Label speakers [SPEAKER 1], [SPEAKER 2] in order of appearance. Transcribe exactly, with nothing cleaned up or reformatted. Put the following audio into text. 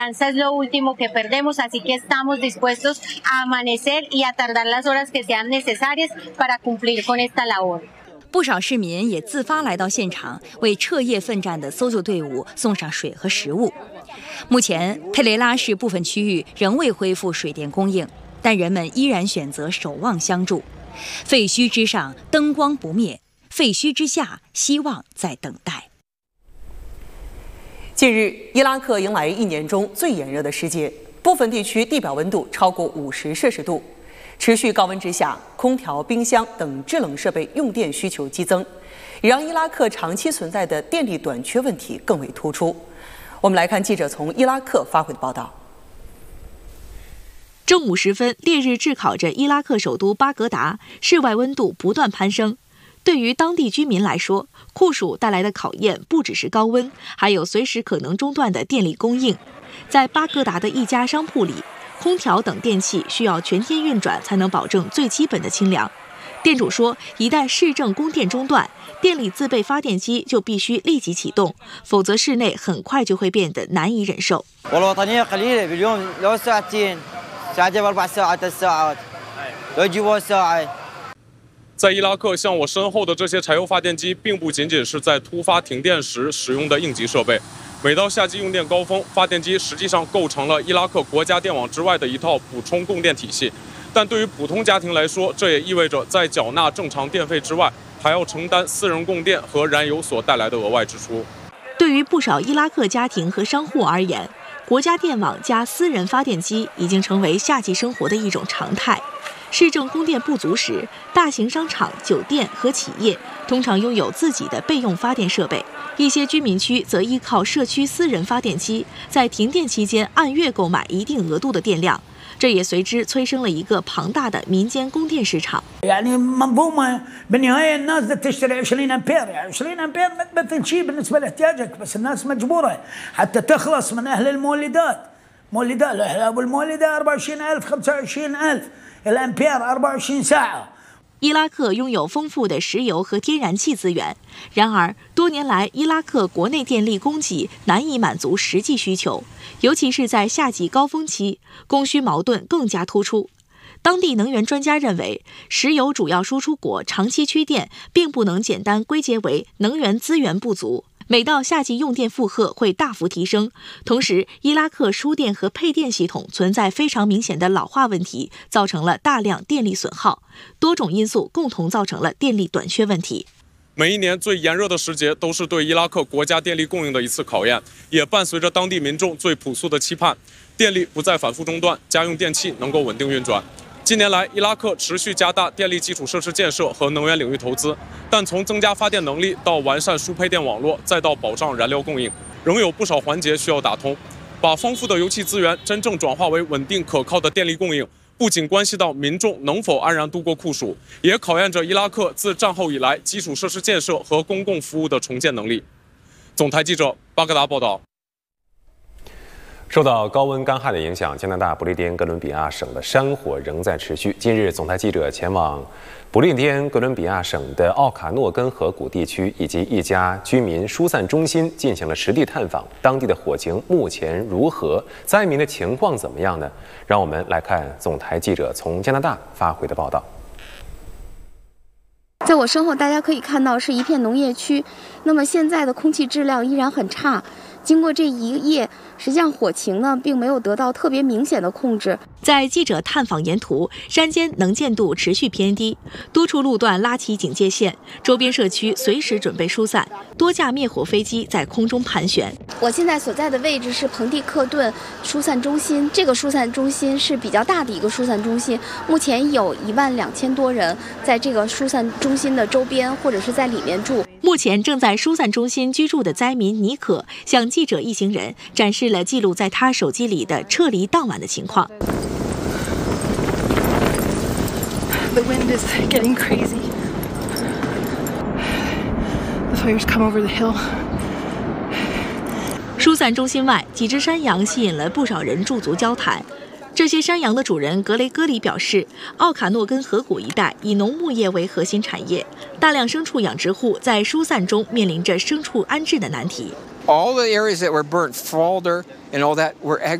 [SPEAKER 1] Es lo último que perdemos, así que estamos dispuestos a amanecer y a tardar las horas que sean necesarias para cumplir con esta labor。
[SPEAKER 2] 不少市民也自发来到现场，为彻夜奋战的搜救队伍送上水和食物。目前，佩雷拉市部分区域仍未恢复水电供应，但人们依然选择守望相助。废墟之上，灯光不灭；废墟之下，希望在等待。
[SPEAKER 3] 近日，伊拉克迎来一年中最炎热的时节，部分地区地表温度超过五十摄氏度。持续高温之下，空调、冰箱等制冷设备用电需求激增，也让伊拉克长期存在的电力短缺问题更为突出。我们来看记者从伊拉克发回的报道。
[SPEAKER 4] 正午时分，烈日炙烤着伊拉克首都巴格达，室外温度不断攀升。对于当地居民来说，酷暑带来的考验不只是高温，还有随时可能中断的电力供应。在巴格达的一家商铺里，空调等电器需要全天运转才能保证最基本的清凉。店主说，一旦市政供电中断，店里自备发电机就必须立即启动，否则室内很快就会变得难以忍受。
[SPEAKER 5] 在伊拉克，像我身后的这些柴油发电机，并不仅仅是在突发停电时使用的应急设备。每到夏季用电高峰，发电机实际上构成了伊拉克国家电网之外的一套补充供电体系。但对于普通家庭来说，这也意味着在缴纳正常电费之外，还要承担私人供电和燃油所带来的额外支出。
[SPEAKER 4] 对于不少伊拉克家庭和商户而言，国家电网加私人发电机已经成为夏季生活的一种常态。市政供电不足时，大型商场、酒店和企业通常拥有自己的备用发电设备，一些居民区则依靠社区私人发电机，在停电期间按月购买一定额度的电量，这也随之催生了一个庞大的民间供电市场。
[SPEAKER 6] يعني منظومة بالنهاية الناس بدها تشتري عشرين أمبير، يعني عشرين أمبير مثل شيء بالنسبة لاحتياجك، بس الناس مجبورة حتى تخلص من أهل المولدات، مولدات أبو المولدة أربعة وعشرين ألف خمسة وعشرين ألف الأمبير أربعة وعشرين ساعة。
[SPEAKER 4] 伊拉克拥有丰富的石油和天然气资源，然而多年来，伊拉克国内电力供给难以满足实际需求，尤其是在夏季高峰期，供需矛盾更加突出。当地能源专家认为，石油主要输出国长期缺电，并不能简单归结为能源资源不足。每到夏季用电负荷会大幅提升，同时伊拉克输电和配电系统存在非常明显的老化问题，造成了大量电力损耗，多种因素共同造成了电力短缺问题。
[SPEAKER 5] 每一年最炎热的时节都是对伊拉克国家电力供应的一次考验，也伴随着当地民众最朴素的期盼，电力不再反复中断，家用电器能够稳定运转。近年来，伊拉克持续加大电力基础设施建设和能源领域投资，但从增加发电能力到完善输配电网络，再到保障燃料供应，仍有不少环节需要打通。把丰富的油气资源真正转化为稳定可靠的电力供应，不仅关系到民众能否安然度过酷暑，也考验着伊拉克自战后以来基础设施建设和公共服务的重建能力。总台记者巴格达报道。
[SPEAKER 7] 受到高温干旱的影响，加拿大不列颠哥伦比亚省的山火仍在持续。近日，总台记者前往不列颠哥伦比亚省的奥卡诺根河谷地区以及一家居民疏散中心进行了实地探访，当地的火情目前如何？灾民的情况怎么样呢？让我们来看总台记者从加拿大发回的报道。
[SPEAKER 8] 在我身后，大家可以看到是一片农业区，那么现在的空气质量依然很差。经过这一夜，实际上火情呢并没有得到特别明显的控制。
[SPEAKER 4] 在记者探访沿途，山间能见度持续偏低，多处路段拉起警戒线，周边社区随时准备疏散，多架灭火飞机在空中盘旋。
[SPEAKER 8] 我现在所在的位置是彭蒂克顿疏散中心，这个疏散中心是比较大的一个疏散中心，目前有一万两千多人在这个疏散中心的周边或者是在里面住。
[SPEAKER 4] 目前正在疏散中心居住的灾民尼可向记者一行人展示了记录在他手机里的撤离当晚的情况。
[SPEAKER 9] The wind is getting crazy. The fires come over the hill.
[SPEAKER 4] 疏散中心外，几只山羊吸引了不少人驻足交谈。这些山羊的主人格雷戈里表示，奥卡诺根河谷一带以农牧业为核心产业，大量牲畜养殖户在疏散中面临着牲畜安置的难题。
[SPEAKER 10] All the areas that were burnt, Falder and all that, were